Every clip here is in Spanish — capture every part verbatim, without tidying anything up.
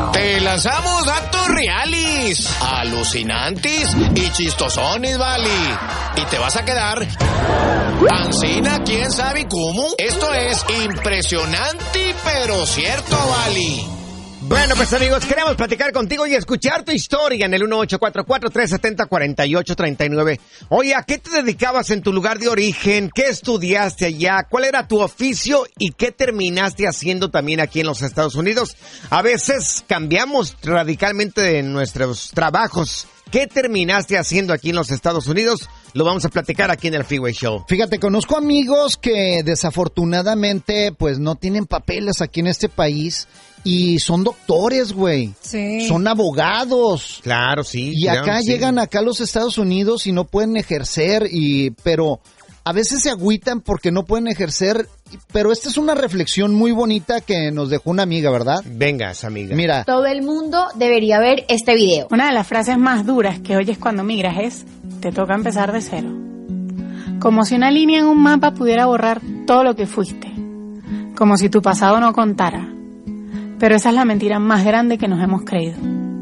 Te lanzamos datos reales, alucinantes y chistosones, vale. Y te vas a quedar ancina, quién sabe cómo. Esto es impresionante, pero cierto, vale. Bueno, pues amigos, queremos platicar contigo y escuchar tu historia en el uno ocho cuatro cuatro, tres siete cero, cuatro ocho tres nueve. Oye, ¿a qué te dedicabas en tu lugar de origen? ¿Qué estudiaste allá? ¿Cuál era tu oficio? ¿Y qué terminaste haciendo también aquí en los Estados Unidos? A veces cambiamos radicalmente de nuestros trabajos. ¿Qué terminaste haciendo aquí en los Estados Unidos? Lo vamos a platicar aquí en el Freeway Show. Fíjate, conozco amigos que desafortunadamente pues no tienen papeles aquí en este país y son doctores, güey. Sí. Son abogados. Claro, sí. Y claro, acá sí. llegan acá a los Estados Unidos y no pueden ejercer, y pero a veces se agüitan porque no pueden ejercer. Pero esta es una reflexión muy bonita que nos dejó una amiga, ¿verdad? Venga, esa amiga. Mira. Todo el mundo debería ver este video. Una de las frases más duras que oyes cuando migras es: te toca empezar de cero. Como si una línea en un mapa pudiera borrar todo lo que fuiste. Como si tu pasado no contara. Pero esa es la mentira más grande que nos hemos creído.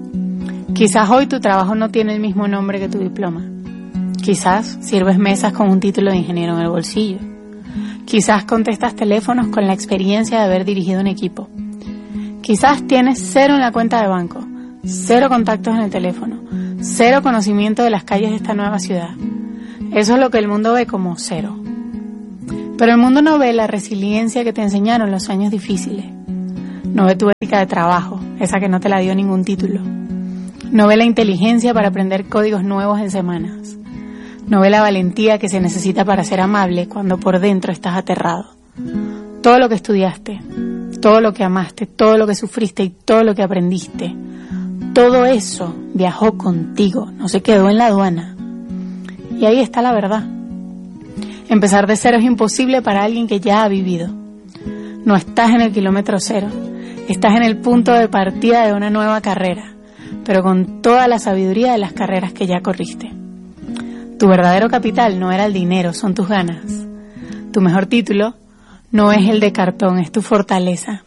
Quizás hoy tu trabajo no tiene el mismo nombre que tu diploma. Quizás sirves mesas con un título de ingeniero en el bolsillo. Quizás contestas teléfonos con la experiencia de haber dirigido un equipo. Quizás tienes cero en la cuenta de banco, cero contactos en el teléfono, cero conocimiento de las calles de esta nueva ciudad. Eso es lo que el mundo ve como cero. Pero el mundo no ve la resiliencia que te enseñaron los años difíciles. No ve tu ética de trabajo, esa que no te la dio ningún título. No ve la inteligencia para aprender códigos nuevos en semanas. No ve la valentía que se necesita para ser amable cuando por dentro estás aterrado. Todo lo que estudiaste, todo lo que amaste, todo lo que sufriste y todo lo que aprendiste, todo eso viajó contigo, no se quedó en la aduana. Y ahí está la verdad. Empezar de cero es imposible para alguien que ya ha vivido. No estás en el kilómetro cero, estás en el punto de partida de una nueva carrera, pero con toda la sabiduría de las carreras que ya corriste. Tu verdadero capital no era el dinero, son tus ganas. Tu mejor título no es el de cartón, es tu fortaleza.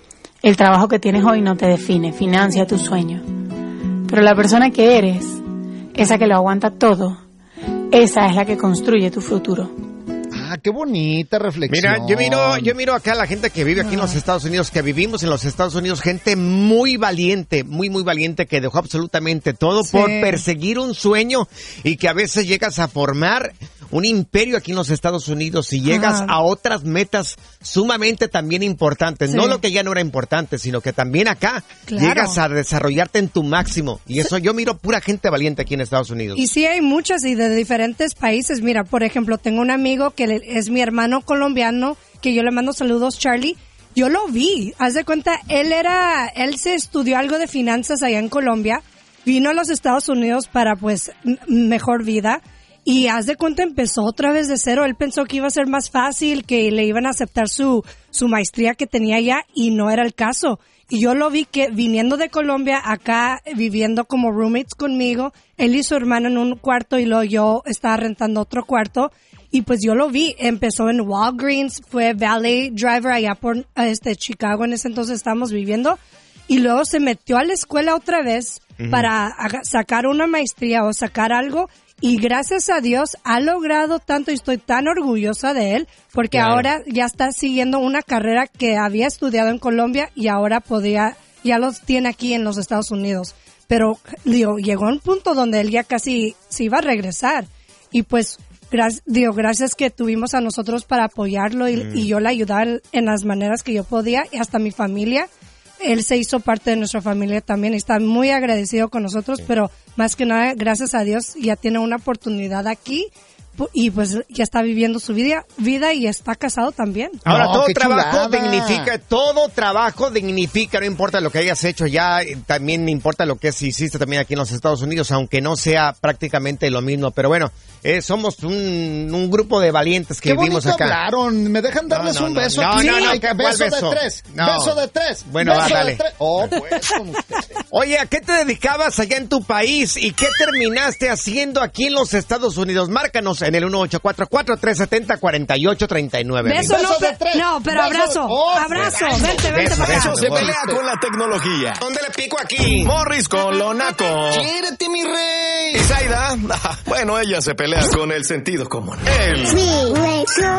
El trabajo que tienes hoy no te define, financia tu sueño. Pero la persona que eres, esa que lo aguanta todo, esa es la que construye tu futuro. Ah, qué bonita reflexión. Mira, yo miro, yo miro acá a la gente que vive aquí en los Estados Unidos, que vivimos en los Estados Unidos, gente muy valiente, muy, muy valiente, que dejó absolutamente todo sí. por perseguir un sueño y que a veces llegas a formar un imperio aquí en los Estados Unidos y llegas Ajá. a otras metas sumamente también importantes. Sí. No lo que ya no era importante, sino que también acá claro. llegas a desarrollarte en tu máximo. Y eso sí. yo miro pura gente valiente aquí en Estados Unidos. Y sí hay muchas y de diferentes países. Mira, por ejemplo, tengo un amigo que es mi hermano colombiano, que yo le mando saludos, Charlie. Yo lo vi, haz de cuenta, él era, él se estudió algo de finanzas allá en Colombia, vino a los Estados Unidos para pues m- mejor vida. Y haz de cuenta empezó otra vez de cero. Él pensó que iba a ser más fácil, que le iban a aceptar su, su maestría que tenía allá, y no era el caso. Y yo lo vi que viniendo de Colombia acá, viviendo como roommates conmigo, él y su hermano en un cuarto y luego yo estaba rentando otro cuarto. Y pues yo lo vi, empezó en Walgreens, fue valet driver allá por este Chicago, en ese entonces estábamos viviendo. Y luego se metió a la escuela otra vez uh-huh. para sacar una maestría o sacar algo. Y gracias a Dios ha logrado tanto y estoy tan orgullosa de él porque claro. ahora ya está siguiendo una carrera que había estudiado en Colombia y ahora podía, ya los tiene aquí en los Estados Unidos. Pero digo, llegó a un punto donde él ya casi se iba a regresar y pues gracias, digo, gracias que tuvimos a nosotros para apoyarlo y, mm. y yo le ayudaba en, en las maneras que yo podía y hasta mi familia. Él se hizo parte de nuestra familia también y está muy agradecido con nosotros, sí. pero más que nada, gracias a Dios, ya tiene una oportunidad aquí y pues ya está viviendo su vida, vida y está casado también. Ahora, no, todo trabajo chulada. dignifica, todo trabajo dignifica, no importa lo que hayas hecho ya, también importa lo que hiciste también aquí en los Estados Unidos, aunque no sea prácticamente lo mismo, pero bueno, eh, somos un, un grupo de valientes que Qué vivimos acá. Hablaron. ¿Me dejan darles no, no, un no, beso no, aquí? No, no, no, beso, beso de tres, no. beso de tres, bueno, beso dale. de tres. Oh, pues, con ustedes. Oye, ¿a qué te dedicabas allá en tu país y qué terminaste haciendo aquí en los Estados Unidos? Márcanos en el uno ocho cuatro cuatro, tres siete cero, cuatro ocho tres nueve. Beso, no, Besos de pe- tres. no, pero Besos. abrazo, Oh, abrazo, beso. vente, vente Beso, para acá. Eso se pelea con la tecnología. ¿Dónde le pico aquí? Morris con lo naco. ¡Quiérete, mi rey! Y Zaida, bueno, ella se pelea con el sentido común. El